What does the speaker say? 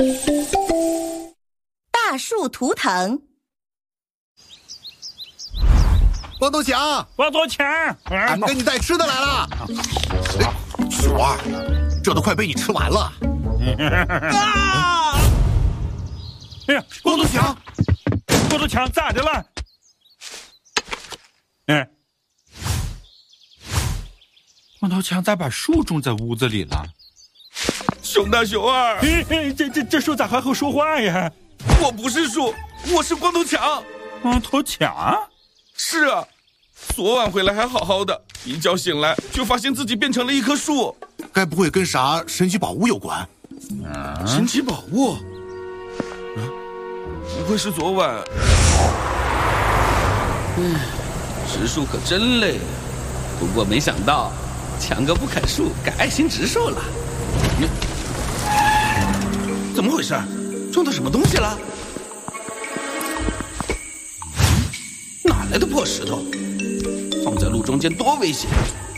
大树图腾。 光头强， 光头强， 俺们给你带吃的来了。熊二，这都快被你吃完了。 哎呀， 光头强， 光头强咋的了？光头强咋把树种在屋子里了？ 熊大熊二， 这树咋还会说话呀？ 我不是树，我是光头强。 光头强？ 是啊，昨晚回来还好好的，一觉醒来就发现自己变成了一棵树。 该不会跟啥神奇宝物有关？ 神奇宝物？不会是昨晚？ 植树可真累啊，不过没想到强哥不砍树，改爱心植树了。 怎么回事？撞到什么东西了？哪来的破石头？放在路中间多危险！